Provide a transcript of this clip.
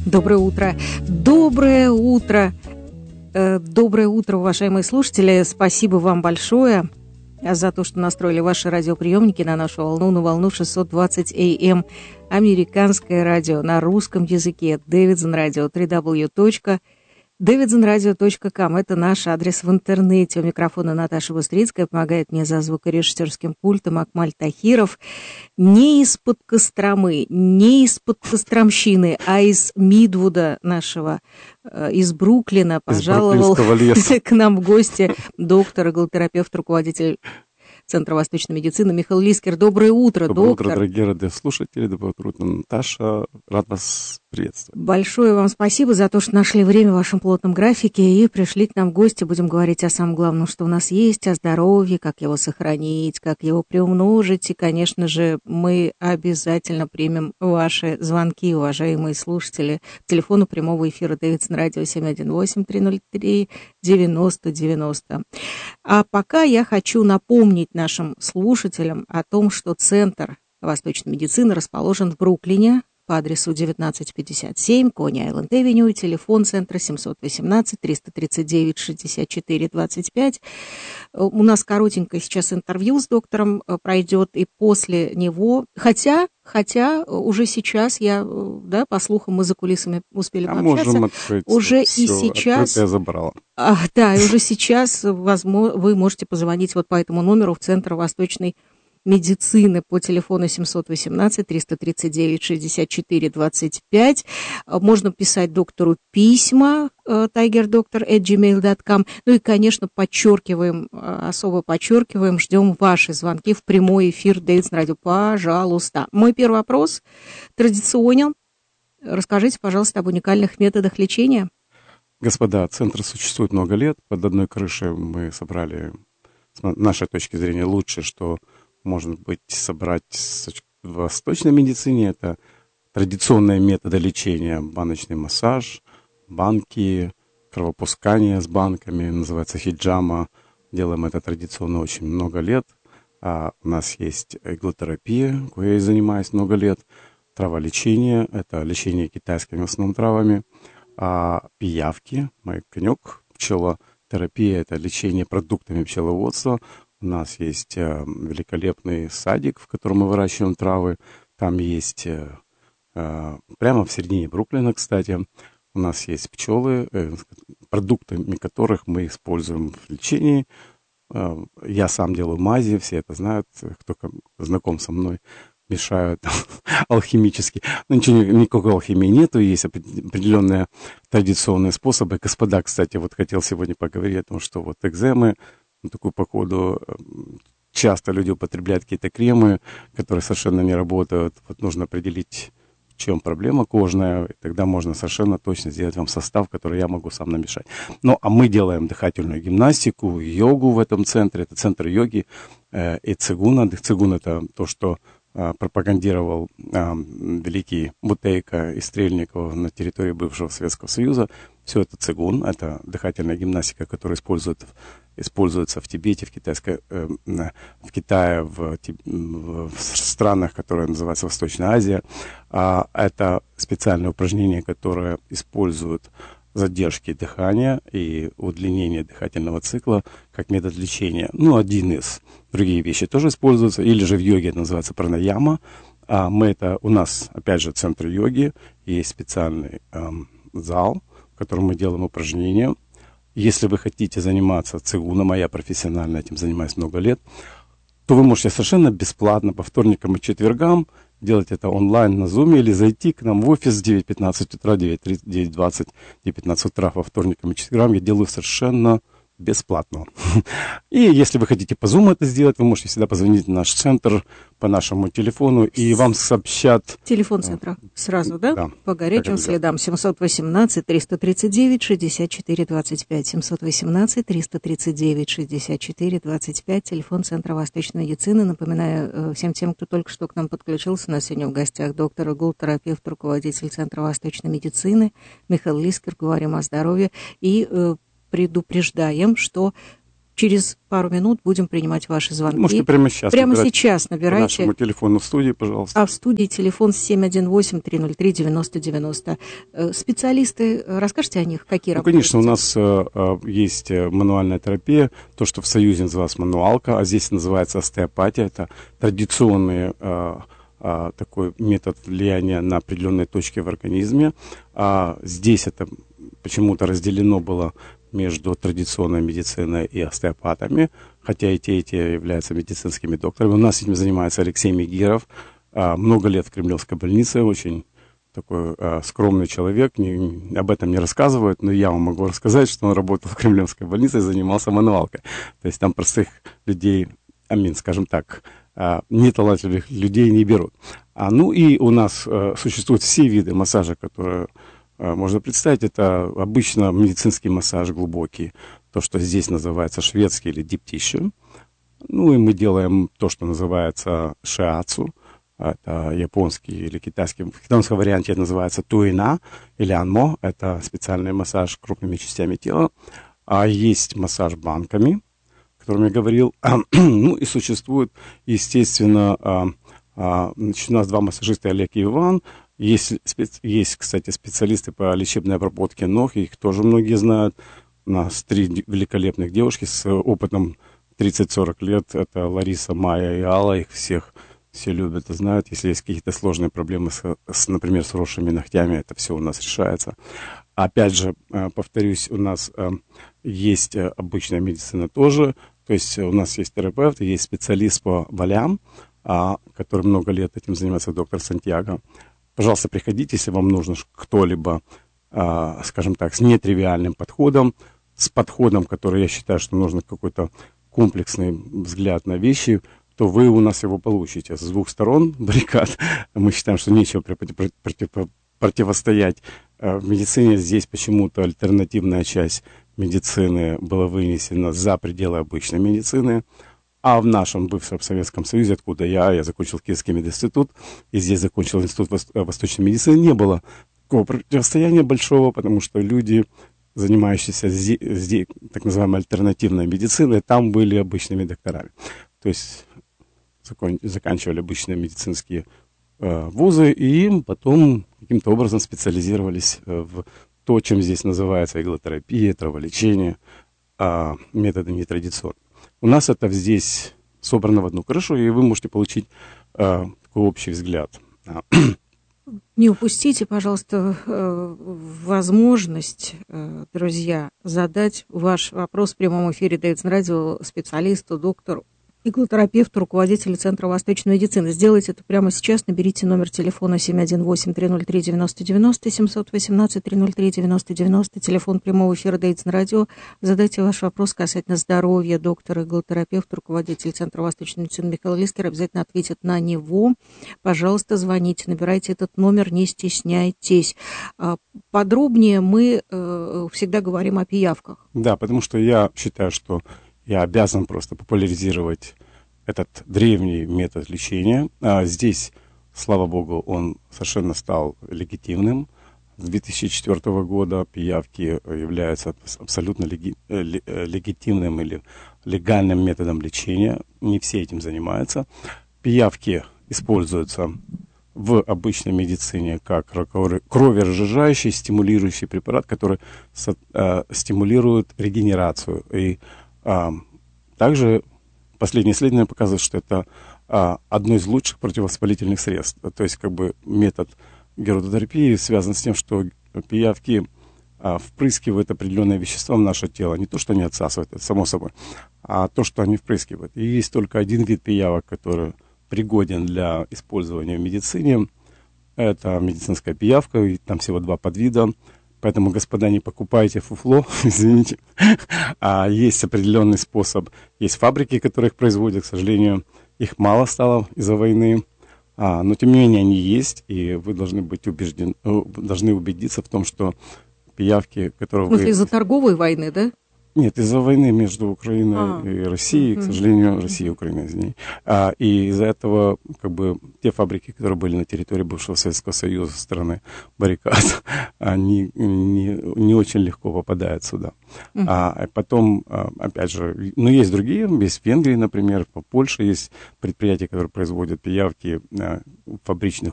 Доброе утро. Доброе утро. Доброе утро, уважаемые слушатели. Спасибо вам большое за то, что настроили ваши радиоприемники на нашу волну, на волну 620 AM. Американское радио на русском языке. Davidson Radio, www.davidsonradio.com. Это наш адрес в интернете. У микрофона Наташа Бустрицкая. Помогает мне за звукорежиссерским пультом Акмаль Тахиров. Не из-под Костромы, не из-под Костромщины, а из Мидвуда нашего, из Бруклина пожаловал к нам в гости доктор, иглотерапевт, руководитель Центра восточной медицины Михаил Лискер. Доброе утро, доктор. Доброе утро, дорогие радиослушатели. Доброе утро, Наташа. Рад вас приветствовать. Большое вам спасибо за то, что нашли время в вашем плотном графике и пришли к нам в гости. Будем говорить о самом главном, что у нас есть, о здоровье, как его сохранить, как его приумножить. И, конечно же, мы обязательно примем ваши звонки, уважаемые слушатели. К телефону прямого эфира Davidson Radio 718-303-90-90. А пока я хочу напомнить нашим слушателям о том, что Центр восточной медицины расположен в Бруклине по адресу 1957 Кони-Айленд-Эвеню, телефон центра 718-339-64-25. У нас коротенькое сейчас интервью с доктором пройдет, и после него, хотя уже сейчас я, да, по слухам, мы за кулисами успели пообщаться. Можем открыть, уже все, и сейчас я забрала. Да, и уже сейчас вы можете позвонить вот по этому номеру в Центр восточной медицины по телефону 718-339-64-25. Можно писать доктору письма tigerdoctor@gmail.com. Ну и, конечно, особо подчеркиваем, ждем ваши звонки в прямой эфир Davidson Radio. Пожалуйста. Мой первый вопрос традиционен. Расскажите, пожалуйста, об уникальных методах лечения. Господа, центр существует много лет. Под одной крышей мы собрали, с нашей точки зрения, лучшее, что может быть собрать в восточной медицине. Это традиционные методы лечения: баночный массаж, банки, кровопускание с банками, называется хиджама. Делаем это традиционно очень много лет. У нас есть иглотерапия, коей я занимаюсь много лет. Траволечение, это лечение китайскими в основном травами. Пиявки, мой конек, пчелотерапия, это лечение продуктами пчеловодства. У нас есть великолепный садик, в котором мы выращиваем травы. Там есть, прямо в середине Бруклина, кстати, у нас есть пчелы, продуктами которых мы используем в лечении. Я сам делаю мази, все это знают, кто знаком со мной, мешают алхимически. Но никакой алхимии нету, есть определенные традиционные способы. Господа, кстати, вот хотел сегодня поговорить о том, что вот экземы, такую походу часто люди употребляют какие-то кремы, которые совершенно не работают. Вот нужно определить, в чем проблема кожная, и тогда можно совершенно точно сделать вам состав, который я могу сам намешать. Ну, а мы делаем дыхательную гимнастику, йогу в этом центре. Это центр йоги и цигуна. Цигун — это то, что пропагандировал великий Бутейко и Стрельников на территории бывшего Советского Союза. Все это цигун, это дыхательная гимнастика, которая используется в Тибете, в Китае, в странах, которые называются Восточная Азия. Это специальное упражнение, которое использует задержки дыхания и удлинение дыхательного цикла как метод лечения. Ну, один из. Другие вещи тоже используются. Или же в йоге это называется пранаяма. У нас, опять же, центр йоги. Есть специальный зал, в котором мы делаем упражнения. Если вы хотите заниматься цигуном, а я профессионально этим занимаюсь много лет, то вы можете совершенно бесплатно по вторникам и четвергам делать это онлайн на Zoom или зайти к нам в офис с 9:15 утра, 9:30, 9:20, 9:15 утра по вторникам и четвергам. Я делаю совершенно бесплатно. И если вы хотите по Zoom это сделать, вы можете всегда позвонить в наш центр по нашему телефону, и вам сообщат... Телефон центра сразу, да? Да. По горячим следам. 718-339-64-25. 718-339-64-25. Телефон Центра восточной медицины. Напоминаю всем тем, кто только что к нам подключился. У нас сегодня в гостях доктор, иглотерапевт, руководитель Центра восточной медицины Михаил Лискер. Говорим о здоровье. И предупреждаем, что через пару минут будем принимать ваши звонки. Можете прямо сейчас набирайте. По нашему телефону в студии, пожалуйста. А в студии телефон 718-303-90-90. Специалисты, расскажите о них, какие работают? Конечно, у нас есть мануальная терапия, то, что в Союзе называется мануалка, а здесь называется остеопатия. Это традиционный такой метод влияния на определенные точки в организме. Здесь это почему-то разделено было между традиционной медициной и остеопатами, хотя и те являются медицинскими докторами. У нас этим занимается Алексей Мигиров, много лет в Кремлевской больнице, очень такой скромный человек, об этом не рассказывают, но я вам могу рассказать, что он работал в Кремлевской больнице и занимался мануалкой. То есть там простых людей, скажем так, неталантливых людей не берут. Ну и у нас существуют все виды массажа, которые можно представить. Это обычно медицинский массаж глубокий, то, что здесь называется шведский или deep tissue. Ну и мы делаем то, что называется шиацу. Это японский или китайский. В китайском варианте это называется туина или анмо. Это специальный массаж крупными частями тела. А есть массаж банками, о котором я говорил. Ну и существует, естественно, значит, у нас два массажиста, Олег и Иван. Есть, кстати, специалисты по лечебной обработке ног, их тоже многие знают. У нас 3 великолепных девушки с опытом 30-40 лет. Это Лариса, Майя и Алла. Их всех все любят и знают. Если есть какие-то сложные проблемы, например, с росшими ногтями, это все у нас решается. Опять же, повторюсь, у нас есть обычная медицина тоже. То есть у нас есть терапевт, есть специалист по болям, который много лет этим занимается, доктор Сантьяго. Пожалуйста, приходите, если вам нужно кто-либо, скажем так, с нетривиальным подходом, с подходом, который я считаю, что нужно какой-то комплексный взгляд на вещи, то вы у нас его получите. С двух сторон баррикад. Мы считаем, что нечего противостоять в медицине. Здесь почему-то альтернативная часть медицины была вынесена за пределы обычной медицины. А в нашем бывшем Советском Союзе, откуда я закончил Киевский мединститут, и здесь закончил Институт восточной медицины, не было такого противостояния большого, потому что люди, занимающиеся здесь, так называемой альтернативной медициной, там были обычными докторами. То есть заканчивали обычные медицинские вузы и потом каким-то образом специализировались в то, чем здесь называется иглотерапия, траволечение, методы нетрадиционные. У нас это здесь собрано в одну крышу, и вы можете получить такой общий взгляд. Не упустите, пожалуйста, возможность, друзья, задать ваш вопрос в прямом эфире Davidson радио специалисту, доктору, иглотерапевту, руководителю Центра восточной медицины. Сделайте это прямо сейчас. Наберите номер телефона 718-303-90-90, 718-303-90-90, телефон прямого эфира Davidson радио. Задайте ваш вопрос касательно здоровья доктора, иглотерапевта, руководитель Центра восточной медицины Михаил Лискер обязательно ответит на него. Пожалуйста, звоните, набирайте этот номер, не стесняйтесь. Подробнее мы всегда говорим о пиявках. Да, потому что я считаю, что я обязан просто популяризировать этот древний метод лечения. Здесь, слава богу, он совершенно стал легитимным. С 2004 года пиявки являются абсолютно легитимным или легальным методом лечения. Не все этим занимаются. Пиявки используются в обычной медицине как кроверазжижающий, стимулирующий препарат, который стимулирует регенерацию. И также последние исследования показывают, что это одно из лучших противовоспалительных средств. То есть как бы метод герудотерапии связан с тем, что пиявки впрыскивают определенные вещества в наше тело. Не то, что они отсасывают, это само собой, а то, что они впрыскивают. И есть только один вид пиявок, который пригоден для использования в медицине. Это медицинская пиявка, и там всего 2 подвида. Поэтому, господа, не покупайте фуфло, извините. Есть определенный способ. Есть фабрики, которые их производят. К сожалению, их мало стало из-за войны. Но, тем не менее, они есть. И вы должны быть должны убедиться в том, что пиявки, которые вы... Из-за торговой войны, да? Нет, из-за войны между Украиной и Россией, к сожалению, Россия и Украина, извини. И из-за этого, как бы, те фабрики, которые были на территории бывшего Советского Союза со стороны баррикад, они не очень легко попадают сюда. А потом, опять же, ну, есть другие, есть в Венгрии, например, в Польше есть предприятия, которые производят пиявки фабричных